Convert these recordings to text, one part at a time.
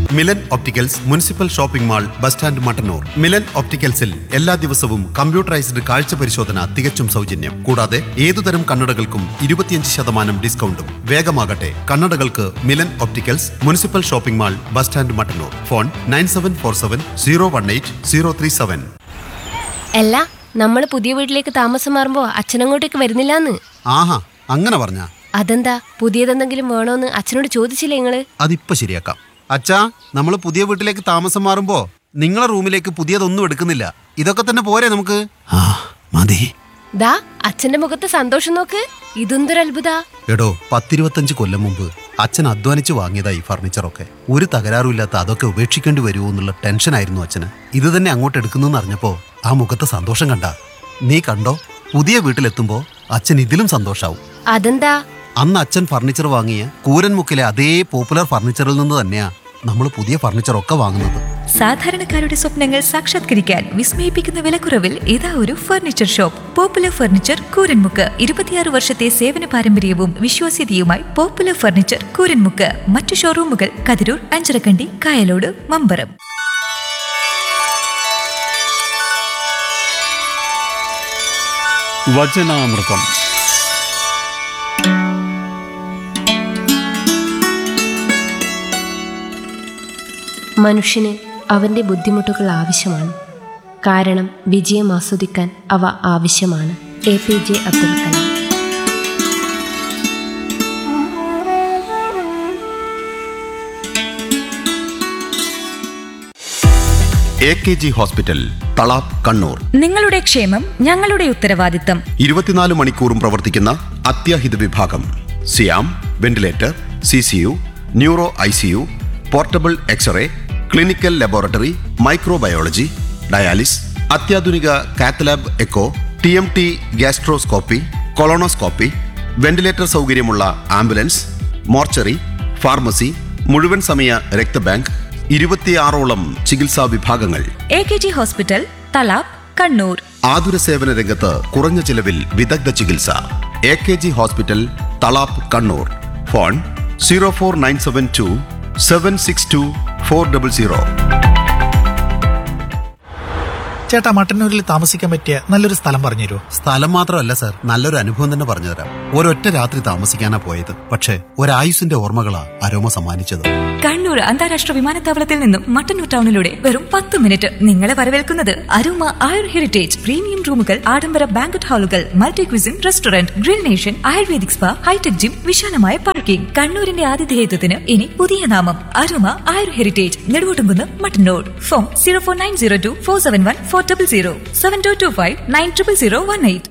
Milan opticals municipal shopping mall, bus stand, Mattannur. Milan ഒപ്റ്റിക്കൽസിൽ എല്ലാ ദിവസവും computerised കാഴ്ച പരിശോധന തികച്ചും സൗജന്യം. കൂടാതെ ഏതുതരം കണ്ണടകൾക്കും 25% ഡിസ്കൗണ്ടും. വേഗമാകട്ടെ, കണ്ണടകൾക്ക് Milan opticals municipal shopping mall, bus stand, Mattannur. Phone 9747018037. അല്ല, നമ്മള് പുതിയ വീട്ടിലേക്ക് താമസം മാറുമ്പോ അച്ഛനങ്ങോട്ടേക്ക് വരുന്നില്ലാന്ന്. ആഹാ, അങ്ങനെ പറഞ്ഞാ? അതെന്താ? പുതിയതെന്തെങ്കിലും വേണോന്ന് അച്ഛനോട് ചോദിച്ചില്ലേ നിങ്ങള്? അതിപ്പോ ശരിയാക്കാം. അച്ഛാ, നമ്മള് പുതിയ വീട്ടിലേക്ക് താമസം മാറുമ്പോ നിങ്ങളെ റൂമിലേക്ക് പുതിയതൊന്നും എടുക്കുന്നില്ല. ഇതൊക്കെ തന്നെ പോരെ നമുക്ക്? ആ മതി. ദാ അച്ഛന്റെ മുഖത്ത് സന്തോഷം നോക്ക്. ഇതെന്തൊരു അത്ഭുത. എടോ, 10-25 കൊല്ലം മുമ്പ് അച്ഛൻ അധ്വാനിച്ച് വാങ്ങിയതാ ഈ ഫർണിച്ചറൊക്കെ. ഒരു തകരാറുമില്ലാത്ത അതൊക്കെ ഉപേക്ഷിക്കേണ്ടി വരുമോ എന്നുള്ള ടെൻഷനായിരുന്നു അച്ഛന്. ഇത് തന്നെ അങ്ങോട്ട് എടുക്കുന്നെന്ന് അറിഞ്ഞപ്പോ ആ മുഖത്തെ സന്തോഷം കണ്ട. നീ കണ്ടോ, പുതിയ വീട്ടിലെത്തുമ്പോ അച്ഛൻ ഇതിലും സന്തോഷാവും. അതെന്താ? അന്ന് അച്ഛൻ ഫർണിച്ചർ വാങ്ങിയ കൂരൻമുക്കിലെ അതേ പോപ്പുലർ ഫർണിച്ചറിൽ നിന്ന് തന്നെയാ നമ്മൾ പുതിയ ഫർണിച്ചറൊക്കെ വാങ്ങുന്നത്. സാധാരണക്കാരുടെ സ്വപ്നങ്ങൾ സാക്ഷാത്കരിക്കാൻ വിസ്മയിപ്പിക്കുന്ന വിലക്കുറവിൽ ഇതാ ഒരു furniture shop. Popular furniture, Kooranmukku. 26 വർഷത്തെ സേവന പാരമ്പര്യവും വിശ്വാസ്യതയുമായി പോപ്പുലർ ഫർണിച്ചർ, കൂരൻമുക്ക്. മറ്റു ഷോറൂമുകൾ കതിരൂർ, അഞ്ചരക്കണ്ടി, കായലോട്, മമ്പറം. വചനാമൃതം. മനുഷ്യന് അവന്റെ ബുദ്ധിമുട്ടുകൾ ആവശ്യമാണ്. കാരണം വിജയം ആസ്വദിക്കാൻ അവ ആവശ്യമാണ്. APJ Abdul Kalam. AKG hospital, Thalap, Kannur. നിങ്ങളുടെ ക്ഷേമം ഞങ്ങളുടെ ഉത്തരവാദിത്തം. 24 മണിക്കൂറും പ്രവർത്തിക്കുന്ന അത്യാഹിത വിഭാഗം. സിയാം, ventilator, CCU, neuro ICU, portable x-ray, clinical laboratory, microbiology, dialysis, അത്യാധുനിക cath lab echo, TMT, gastroscopy, colonoscopy, ventilator സൗകര്യമുള്ള ആംബുലൻസ്, മോർച്ചറി, ഫാർമസി, മുഴുവൻ സമയ രക്തബാങ്ക്, 26ഓളം ചികിത്സാ വിഭാഗങ്ങൾ. AKG hospital, Thalap, Kannur. ആതുര സേവന രംഗത്ത് കുറഞ്ഞ ചിലവിൽ വിദഗ്ധ ചികിത്സ. AKG hospital, Thalap, Kannur. Phone 04972 762 400. ചേട്ടാ, മട്ടന്നൂരിൽ താമസിക്കാൻ പറ്റിയ നല്ലൊരു സ്ഥലം പറഞ്ഞു തരുമോ? സ്ഥലം മാത്രമല്ല സാർ, നല്ലൊരു അനുഭവം തന്നെ പറഞ്ഞുതരാം. ഒരൊറ്റ രാത്രി താമസിക്കാനാ പോയത്, പക്ഷേ ഒരായുസിന്റെ ഓർമ്മകളാ അരോമ സമ്മാനിച്ചത്. കണ്ണൂർ അന്താരാഷ്ട്ര വിമാനത്താവളത്തിൽ നിന്നും മട്ടന്നൂർ ടൗണിലൂടെ വെറും 10 മിനിറ്റ്. നിങ്ങളെ വരവേൽക്കുന്നത് അരോമ ആയുർ ഹെറിറ്റേജ്. പ്രീമിയം റൂമുകൾ, ആഡംബര banquet ഹാളുകൾ, multi cuisine restaurant, grill nation, ayurvedic spa, hi tech gym, വിശാലമായ പാർക്കിംഗ്. കണ്ണൂരിന്റെ ആതിഥേയത്വത്തിന് ഇനി പുതിയ നാമം അരോമ ആയുർ ഹെറിറ്റേജ്, നെടുവോട്ടുംകുന്ന്, മട്ടന്നൂർ. ഫോൺ 04902 471 400 7225 900018.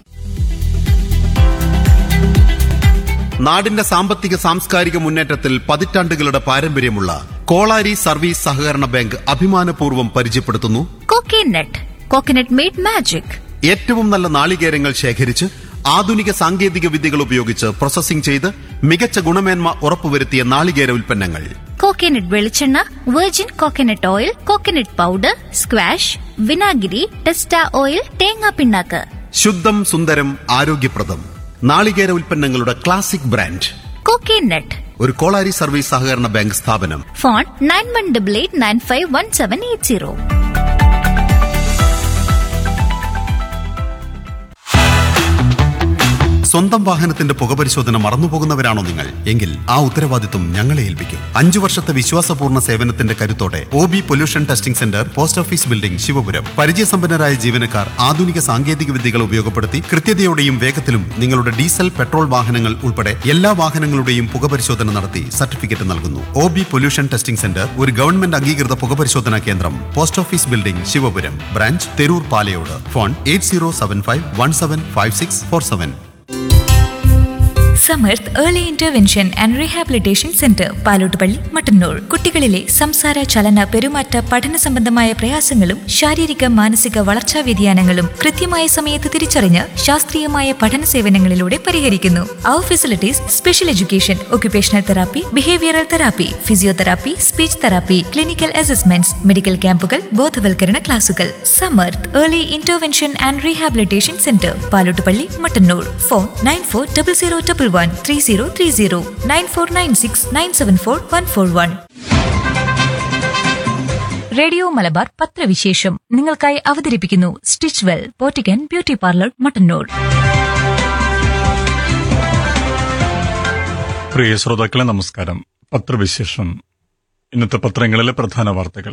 നാടിന്റെ സാമ്പത്തിക സാംസ്കാരിക മുന്നേറ്റത്തിൽ പതിറ്റാണ്ടുകളുടെ പാരമ്പര്യമുള്ള കോളാരി സർവീസ് സഹകരണ ബാങ്ക് അഭിമാനപൂർവ്വം പരിചയപ്പെടുത്തുന്നു കോക്കനട്ട് മെയ്ഡ് മാജിക്. ഏറ്റവും നല്ല നാളികേരങ്ങൾ ശേഖരിച്ച് ആധുനിക സാങ്കേതിക വിദ്യകൾ ഉപയോഗിച്ച് പ്രോസസ്സിംഗ് ചെയ്ത് മികച്ച ഗുണമേന്മ ഉറപ്പുവരുത്തിയ നാളികേര ഉൽപ്പന്നങ്ങൾ. കോക്കനട്ട് വെളിച്ചെണ്ണ, virgin coconut oil, coconut powder, squash, വിനാഗിരി, ടെസ്റ്റ ഓയിൽ, തേങ്ങാ പിണ്ണാക്ക്. ശുദ്ധം, സുന്ദരം, ആരോഗ്യപ്രദം നാളികേര ഉൽപ്പന്നങ്ങളുടെ ക്ലാസിക് ബ്രാൻഡ് കോക്കനട്ട്. ഒരു കോളാരി സർവീസ് സഹകരണ ബാങ്ക് സ്ഥാപനം. ഫോൺ 9188951780. സ്വന്തം വാഹനത്തിന്റെ പുകപരിശോധന മറന്നുപോകുന്നവരാണോ നിങ്ങൾ? എങ്കിൽ ആ ഉത്തരവാദിത്വം ഞങ്ങളെ ഏൽപ്പിക്കും. 5 വർഷത്തെ വിശ്വാസപൂർണ്ണ സേവനത്തിന്റെ കരുത്തോടെ OB pollution testing centre, post office building, Sivapuram. പരിചയസമ്പന്നരായ ജീവനക്കാർ ആധുനിക സാങ്കേതിക വിദ്യകൾ ഉപയോഗപ്പെടുത്തി കൃത്യതയോടെയും വേഗത്തിലും നിങ്ങളുടെ ഡീസൽ, പെട്രോൾ വാഹനങ്ങൾ ഉൾപ്പെടെ എല്ലാ വാഹനങ്ങളുടെയും പുകപരിശോധന നടത്തി സർട്ടിഫിക്കറ്റ് നൽകുന്നു. OB പൊല്യൂഷൻ ടെസ്റ്റിംഗ് സെന്റർ ഒരു ഗവൺമെന്റ് അംഗീകൃത പുകപരിശോധനാ കേന്ദ്രം. Post office building, Sivapuram. Branch Theroor, Palayode. Phone 8075175647. Samarth early intervention and rehabilitation centre, Palottupalli, Mattannur. കുട്ടികളിലെ സംസാര, ചലന, പെരുമാറ്റ, പഠന സംബന്ധമായ പ്രയാസങ്ങളും ശാരീരിക മാനസിക വളർച്ചാ വ്യതിയാനങ്ങളും കൃത്യമായ സമയത്ത് തിരിച്ചറിഞ്ഞ് ശാസ്ത്രീയമായ പഠന സേവനങ്ങളിലൂടെ പരിഹരിക്കുന്നു. അവർ facilities: special education, occupational therapy, behavioural therapy, physiotherapy, speech therapy, clinical assessments, medical ക്യാമ്പുകൾ, ബോധവൽക്കരണ ക്ലാസുകൾ. Samarth early intervention and rehabilitation centre, Palottupalli, Mattannur. Phone 9400113030 9496974141. Radio Malabar പത്രവിശേഷം നിങ്ങൾക്കായി അവതരിപ്പിക്കുന്നു stitch well പോറ്റിക്കൻ beauty parlour Mattannur. പ്രിയ ശ്രോതാക്കളെ നമസ്കാരം. പത്രവിശേഷം. ഇന്നത്തെ പത്രങ്ങളിലെ പ്രധാന വാർത്തകൾ.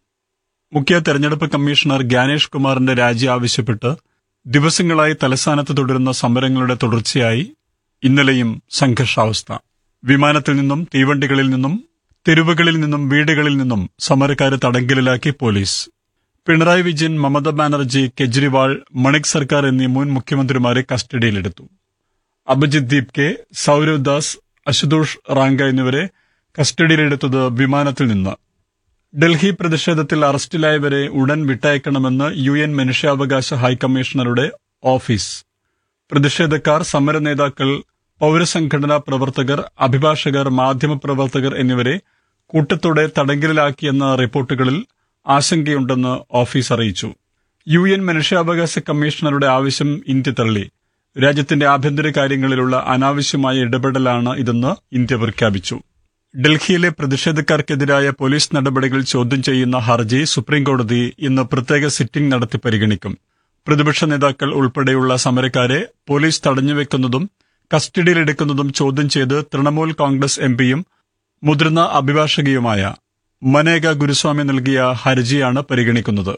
മുഖ്യ തെരഞ്ഞെടുപ്പ് കമ്മീഷണർ ജ്ഞാനേഷ് കുമാറിന്റെ രാജി ആവശ്യപ്പെട്ട് ദിവസങ്ങളായി തലസ്ഥാനത്ത് തുടരുന്ന സമരങ്ങളുടെ തുടർച്ചയായി ഇന്നലെയും സംഘർഷാവസ്ഥ. വിമാനത്തിൽ നിന്നും തീവണ്ടികളിൽ നിന്നും തെരുവുകളിൽ നിന്നും വീടുകളിൽ നിന്നും സമരക്കാരെ തടങ്കലിലാക്കി പോലീസ്. പിണറായി വിജയൻ, മമതാ ബാനർജി, കെജ്രിവാൾ, മണിക് സർക്കാർ എന്നീ മുൻ മുഖ്യമന്ത്രിമാരെ കസ്റ്റഡിയിലെടുത്തു. അഭിജിത് ദീപ് കെ, സൌരവ് ദാസ്, അശുതോഷ് റാങ്ക എന്നിവരെ കസ്റ്റഡിയിലെടുത്തത് വിമാനത്തിൽ നിന്ന്. ഡൽഹി പ്രതിഷേധത്തിൽ അറസ്റ്റിലായവരെ ഉടൻ വിട്ടയക്കണമെന്ന് UN മനുഷ്യാവകാശ ഹൈക്കമ്മീഷണറുടെ ഓഫീസ്. പ്രതിഷേധക്കാർ, സമരനേതാക്കൾ, പൌരസംഘടനാ പ്രവർത്തകർ, അഭിഭാഷകർ, മാധ്യമപ്രവർത്തകർ എന്നിവരെ കൂട്ടത്തോടെ തടങ്കലിലാക്കിയെന്ന റിപ്പോർട്ടുകളിൽ ആശങ്കയുണ്ടെന്ന് ഓഫീസ് അറിയിച്ചു. UN മനുഷ്യാവകാശ കമ്മീഷണറുടെ ആവശ്യം ഇന്ത്യ തള്ളി. രാജ്യത്തിന്റെ ആഭ്യന്തര കാര്യങ്ങളിലുള്ള അനാവശ്യമായ ഇടപെടലാണ് ഇതെന്ന് ഇന്ത്യ പ്രഖ്യാപിച്ചു. ഡൽഹിയിലെ പ്രതിഷേധക്കാർക്കെതിരായ പോലീസ് നടപടികൾ ചോദ്യം ചെയ്യുന്ന ഹർജി സുപ്രീംകോടതി ഇന്ന് പ്രത്യേക സിറ്റിംഗ് നടത്തി പരിഗണിക്കും. പ്രതിപക്ഷ നേതാക്കൾ ഉൾപ്പെടെയുള്ള സമരക്കാരെ പോലീസ് തടഞ്ഞുവെക്കുന്നതും കസ്റ്റഡിയിലെടുക്കുന്നതും ചോദ്യം ചെയ്ത് തൃണമൂൽ കോൺഗ്രസ് എംപിയും മുതിർന്ന അഭിഭാഷകയുമായ മനേക ഗുരുസ്വാമി നൽകിയ ഹർജിയാണ് പരിഗണിക്കുന്നത്.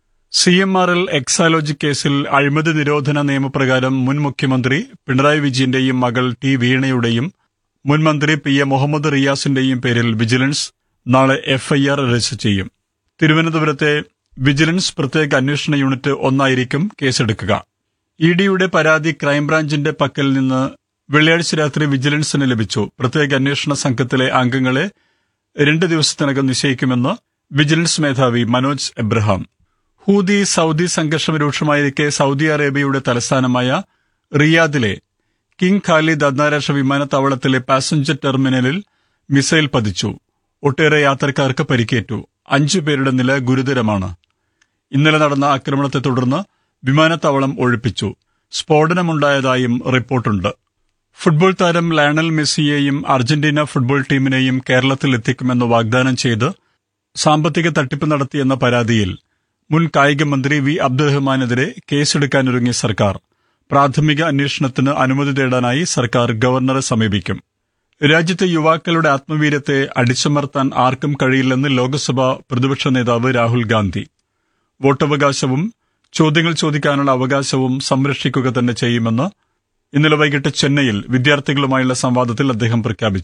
CMRL എക്സാലോജി കേസിൽ അഴിമതി നിരോധന നിയമപ്രകാരം മുൻ മുഖ്യമന്ത്രി പിണറായി വിജയന്റെയും മകൾ ടി വീണയുടെയും മുൻ മന്ത്രി PA മുഹമ്മദ് റിയാസിന്റെയും പേരിൽ വിജിലൻസ് നാളെ FIR രജിസ്റ്റർ ചെയ്യും. തിരുവനന്തപുരത്തെ വിജിലൻസ് പ്രത്യേക അന്വേഷണ യൂണിറ്റ് 1 കേസെടുക്കുക. EDയുടെ പരാതി ക്രൈംബ്രാഞ്ചിന്റെ പക്കൽ നിന്ന് വെള്ളിയാഴ്ച രാത്രി വിജിലൻസിന് ലഭിച്ചു. പ്രത്യേക അന്വേഷണ സംഘത്തിലെ അംഗങ്ങളെ 2 ദിവസത്തിനകം നിശ്ചയിക്കുമെന്ന് വിജിലൻസ് മേധാവി മനോജ് എബ്രഹാം. ഹൂതി സൌദി സംഘർഷം രൂക്ഷമായിരിക്കെ സൌദി അറേബ്യയുടെ തലസ്ഥാനമായ റിയാദിലെ കിങ് ഖാലിദ് അന്താരാഷ്ട്ര വിമാനത്താവളത്തിലെ പാസഞ്ചർ ടെർമിനലിൽ മിസൈൽ പതിച്ചു. ഒട്ടേറെ യാത്രക്കാർക്ക് പരിക്കേറ്റു. 5 പേരുടെ നില ഗുരുതരമാണ്. ഇന്നലെ നടന്ന ആക്രമണത്തെ തുടർന്ന് വിമാനത്താവളം ഒഴിപ്പിച്ചു. സ്ഫോടനമുണ്ടായതായും റിപ്പോർട്ടുണ്ട്. ഫുട്ബോൾ താരം ലയണൽ മെസ്സിയെയും അർജന്റീന ഫുട്ബോൾ ടീമിനെയും കേരളത്തിൽ എത്തിക്കുമെന്ന് വാഗ്ദാനം ചെയ്ത് സാമ്പത്തിക തട്ടിപ്പ് നടത്തിയെന്ന പരാതിയിൽ മുൻ കായിക മന്ത്രി V. അബ്ദുറഹ്മാനെതിരെ കേസെടുക്കാനൊരുങ്ങിയ സർക്കാർ. പ്രാഥമിക അന്വേഷണത്തിന് അനുമതി തേടാനായി സർക്കാർ ഗവർണറെ സമീപിക്കും. രാജ്യത്തെ യുവാക്കളുടെ ആത്മവീര്യത്തെ അടിച്ചമർത്താൻ ആർക്കും കഴിയില്ലെന്ന് ലോക്സഭാ പ്രതിപക്ഷ നേതാവ് രാഹുൽ ഗാന്ധി. വോട്ടവകാശവും ചോദ്യങ്ങൾ ചോദിക്കാനുള്ള അവകാശവും സംരക്ഷിക്കുക തന്നെ ചെയ്യുമെന്ന് ഇന്നലെ വൈകിട്ട് ചെന്നൈയിൽ വിദ്യാർത്ഥികളുമായുള്ള സംവാദത്തിൽ അദ്ദേഹം പ്രഖ്യാപിച്ചു.